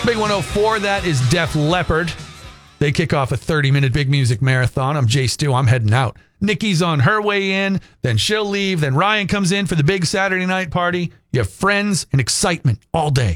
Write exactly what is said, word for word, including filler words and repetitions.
Big one oh four, that is Def Leppard. They kick off a thirty-minute big music marathon. I'm Jay Stu. I'm heading out. Nikki's on her way in. Then she'll leave. Then Ryan comes in for the big Saturday night party. You have friends and excitement all day.